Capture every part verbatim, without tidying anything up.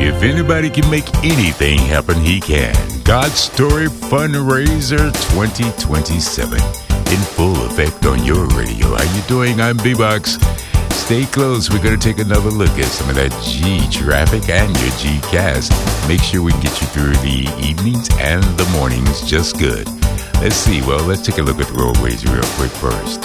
If anybody can make anything happen, he can. God's Story Fundraiser twenty twenty-seven in full effect on your radio. How you doing? I'm B-Box. Stay close. We're going to take another look at some of that G-Traffic and your G-Cast. Make sure we can get you through the evenings and the mornings just good. Let's see. Well, let's take a look at the roadways real quick first.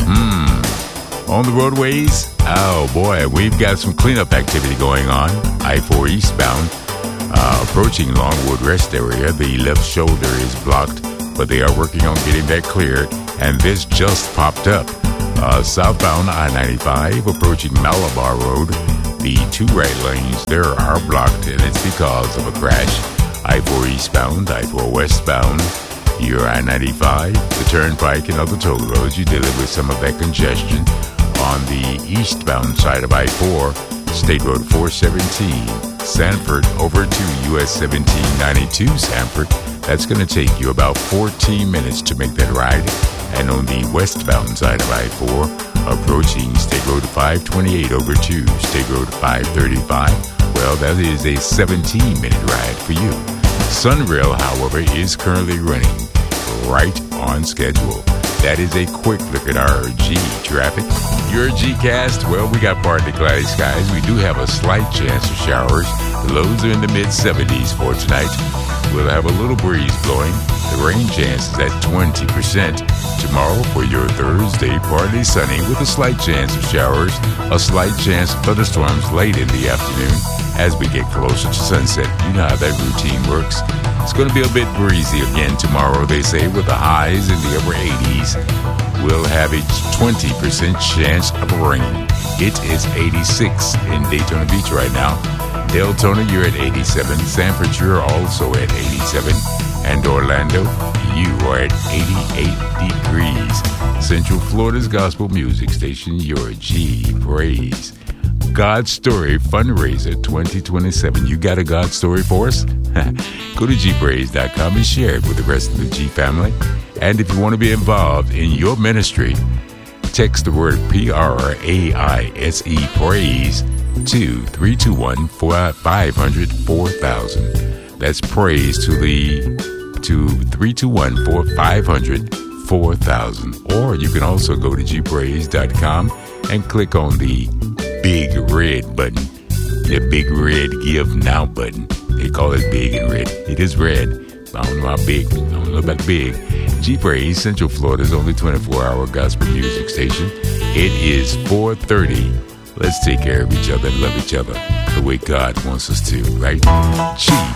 Hmm. On the roadways, oh boy, we've got some cleanup activity going on. I four eastbound, uh, approaching Longwood Rest area. The left shoulder is blocked, but they are working on getting that cleared. And this just popped up. Uh, southbound I ninety-five, approaching Malabar Road. The two right lanes there are blocked, and it's because of a crash. I four eastbound, I four westbound. Your I ninety-five, the Turnpike, and other toll roads, you're dealing with some of that congestion. On the eastbound side of I four, State Road four seventeen, Sanford over to U S seventeen ninety-two Sanford. That's going to take you about fourteen minutes to make that ride. And on the westbound side of I four, approaching State Road five twenty-eight over to State Road five thirty-five, well, that is a seventeen minute ride for you. Sunrail, however, is currently running right on schedule. That is a quick look at our G-Traffic. Your G-Cast, well, we got partly cloudy skies. We do have a slight chance of showers. The lows are in the mid seventies for tonight. We'll have a little breeze blowing. The rain chance is at twenty percent. Tomorrow for your Thursday, partly sunny with a slight chance of showers, a slight chance of thunderstorms late in the afternoon as we get closer to sunset. You know how that routine works. It's going to be a bit breezy again tomorrow, they say, with the highs in the upper eighties. We'll have a twenty percent chance of rain. It is eighty-six in Daytona Beach right now. Deltona, you're at eighty-seven. Sanford, you're also at eighty-seven. And Orlando, you are at eighty-eight degrees. Central Florida's gospel music station, your G Praise. God's Story Fundraiser twenty twenty-seven. You got a God story for us? Go to G praise dot com and share it with the rest of the G family. And if you want to be involved in your ministry, text the word P R A I S E, praise, to three two one, five hundred, four thousand. That's praise to the to three two one, five hundred, four thousand. Or you can also go to G praise dot com and click on the big red button, the big red Give Now button. They call it big and red. It is red. I don't know how big. I don't know about big. G-Praise, Central Florida's only twenty-four hour gospel music station. It is four thirty. Let's take care of each other and love each other the way God wants us to, right? G